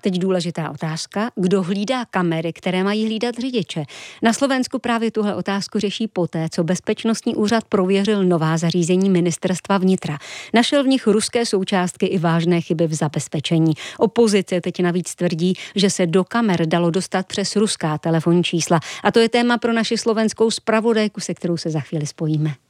teď důležitá otázka, kdo hlídá kamery, které mají hlídat řidiče. Na Slovensku právě tuhle otázku řeší poté, co bezpečnostní úřad prověřil nová zařízení ministerstva vnitra. Našel v nich ruské součástky i vážné chyby v zabezpečení. Opozice teď navíc tvrdí, že se do kamer dalo dostat přes ruská telefonní čísla. A to je téma pro naši slovenskou zpravodajku, se kterou se za chvíli spojíme.